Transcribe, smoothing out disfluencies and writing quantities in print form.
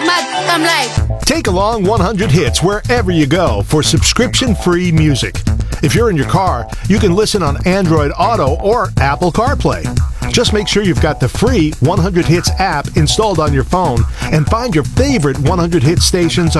Take along 100 hits wherever you go for subscription-free music. If you're in your car, you can listen on Android Auto or Apple CarPlay. Just make sure you've got the free 100 Hits app installed on your phone and find your favorite 100 Hit stations